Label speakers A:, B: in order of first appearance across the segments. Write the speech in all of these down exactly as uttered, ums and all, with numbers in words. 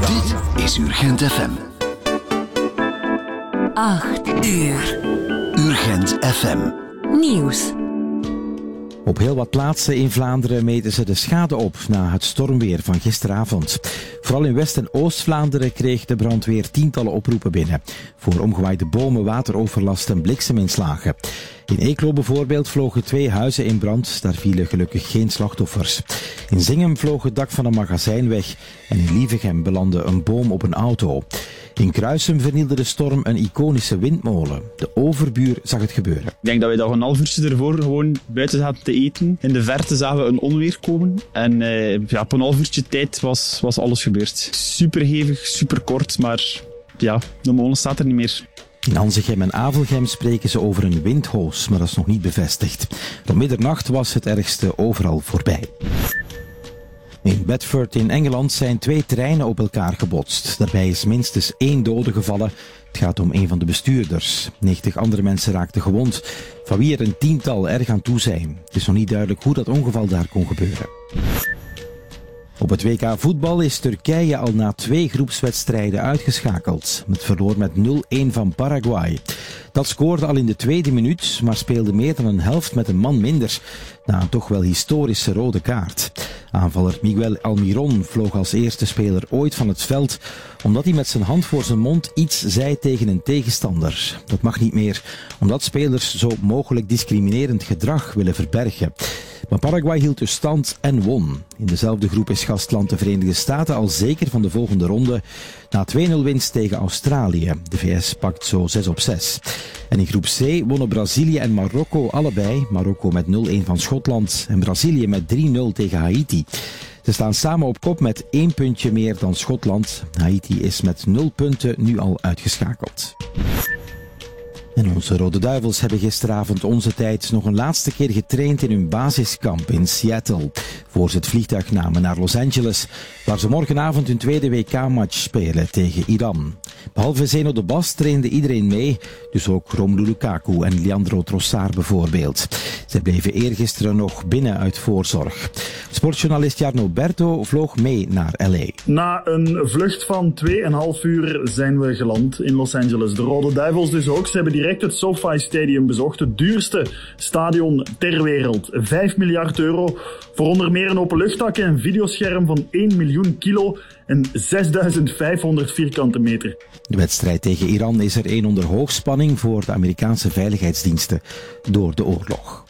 A: Dit is Urgent F M.
B: acht uur.
A: Urgent F M.
B: Nieuws.
C: Op heel wat plaatsen in Vlaanderen meten ze de schade op na het stormweer van gisteravond. Vooral in West- en Oost-Vlaanderen kreeg de brandweer tientallen oproepen binnen voor omgewaaide bomen, wateroverlast en blikseminslagen. In Eeklo bijvoorbeeld vlogen twee huizen in brand, daar vielen gelukkig geen slachtoffers. In Zingem vloog het dak van een magazijn weg en in Lievegem belandde een boom op een auto. In Kruisum vernielde de storm een iconische windmolen. De overbuur zag het gebeuren.
D: Ik denk dat wij nog een half uurtje ervoor gewoon buiten zaten te eten. In de verte zagen we een onweer komen. En uh, ja, op een half uurtje tijd was, was alles gebeurd. Super hevig, super kort, maar ja, de molen staat er niet meer.
C: In Anzegem en Avelgem spreken ze over een windhoos, maar dat is nog niet bevestigd. Rond middernacht was het ergste overal voorbij. In Bedford in Engeland zijn twee treinen op elkaar gebotst. Daarbij is minstens één dode gevallen. Het gaat om een van de bestuurders. negentig andere mensen raakten gewond, van wie er een tiental erg aan toe zijn. Het is nog niet duidelijk hoe dat ongeval daar kon gebeuren. Op het W K voetbal is Turkije al na twee groepswedstrijden uitgeschakeld. Het verloor met nul-een van Paraguay. Dat scoorde al in de tweede minuut, maar speelde meer dan een helft met een man minder, na een toch wel historische rode kaart. Aanvaller Miguel Almiron vloog als eerste speler ooit van het veld, omdat hij met zijn hand voor zijn mond iets zei tegen een tegenstander. Dat mag niet meer, omdat spelers zo mogelijk discriminerend gedrag willen verbergen. Maar Paraguay hield dus stand en won. In dezelfde groep is gastland de Verenigde Staten al zeker van de volgende ronde na twee-nul winst tegen Australië. De V S pakt zo zes op zes. En in groep C wonnen Brazilië en Marokko allebei. Marokko met nul-een van Schotland en Brazilië met drie-nul tegen Haiti. Ze staan samen op kop met één puntje meer dan Schotland. Haiti is met nul punten nu al uitgeschakeld. En onze Rode Duivels hebben gisteravond onze tijd nog een laatste keer getraind in hun basiskamp in Seattle, voor ze het vliegtuig namen naar Los Angeles, waar ze morgenavond hun tweede W K-match spelen tegen Iran. Behalve Zeno de Bas trainde iedereen mee, dus ook Romelu Lukaku en Leandro Trossard bijvoorbeeld. Zij bleven eergisteren nog binnen uit voorzorg. Sportjournalist Jarno Berto vloog mee naar L A.
E: Na een vlucht van twee en een half uur zijn we geland in Los Angeles. De Rode Duivels dus ook. Ze hebben direct het SoFi Stadium bezocht. Het duurste stadion ter wereld. Vijf miljard euro voor onder meer een openluchtdak en een videoscherm van één miljoen kilo en zesduizend vijfhonderd vierkante meter.
C: De wedstrijd tegen Iran is er één onder hoogspanning voor de Amerikaanse veiligheidsdiensten door de oorlog.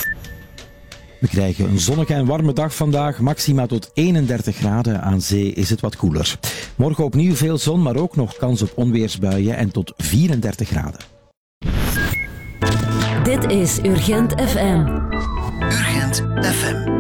C: We krijgen een zonnige en warme dag vandaag, maxima tot eenendertig graden. Aan zee is het wat koeler. Morgen opnieuw veel zon, maar ook nog kans op onweersbuien en tot vierendertig graden.
B: Dit is Urgent F M.
A: Urgent F M.